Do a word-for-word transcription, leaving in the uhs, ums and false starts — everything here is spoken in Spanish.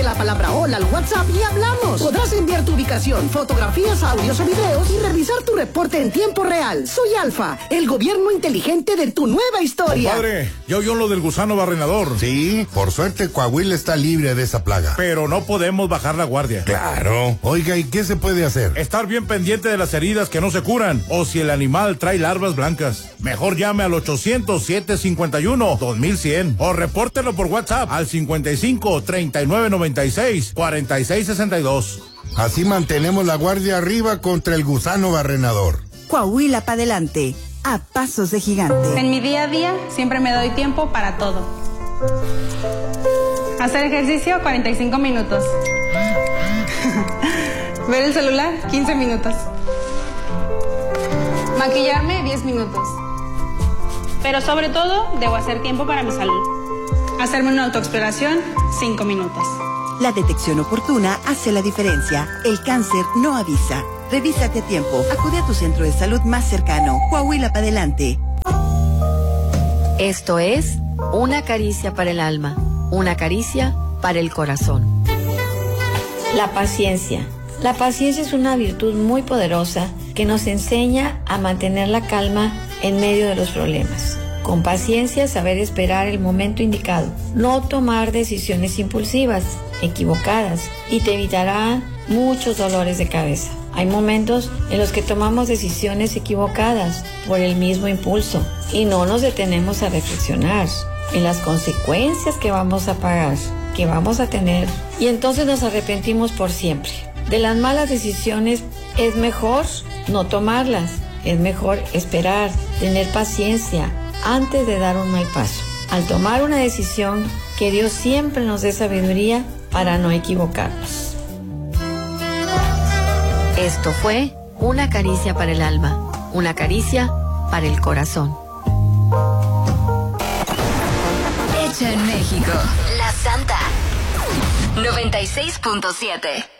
la palabra hola al WhatsApp y hablamos. Podrás enviar tu ubicación, fotografías, audios o videos y revisar tu reporte en tiempo real. Soy Alfa, el gobierno inteligente de tu nueva historia. Padre, ya oyó lo del gusano barrenador. Sí, por suerte Coahuila está libre de esa plaga. Pero no podemos bajar la guardia. Claro. Oiga, ¿y qué se puede hacer? Estar bien pendiente de las heridas que no se curan o si el animal trae larvas blancas. Mejor llame al ochocientos, siete cincuenta y uno, dos mil cien o repórtelo por WhatsApp al cincuenta y cinco, treinta y nueve noventa y seis, cuarenta y seis sesenta y dos. Así mantenemos la guardia arriba contra el gusano barrenador. Coahuila para adelante, a pasos de gigante. En mi día a día siempre me doy tiempo para todo. Hacer ejercicio, cuarenta y cinco minutos. Ver el celular, quince minutos. Maquillarme, diez minutos. Pero sobre todo, debo hacer tiempo para mi salud. Hacerme una autoexploración, cinco minutos. La detección oportuna hace la diferencia. El cáncer no avisa. Revísate a tiempo. Acude a tu centro de salud más cercano. Coahuila para adelante. Esto es Una caricia para el alma, una caricia para el corazón. La paciencia. La paciencia es una virtud muy poderosa que nos enseña a mantener la calma en medio de los problemas. Con paciencia, saber esperar el momento indicado, no tomar decisiones impulsivas, equivocadas, y te evitará muchos dolores de cabeza. Hay momentos en los que tomamos decisiones equivocadas por el mismo impulso y no nos detenemos a reflexionar en las consecuencias que vamos a pagar, que vamos a tener, y entonces nos arrepentimos por siempre. De las malas decisiones es mejor no tomarlas, es mejor esperar, tener paciencia antes de dar un mal paso. Al tomar una decisión, que Dios siempre nos dé sabiduría para no equivocarnos. Esto fue Una caricia para el alma, una caricia para el corazón. Hecha en México. La Santa. noventa y seis punto siete.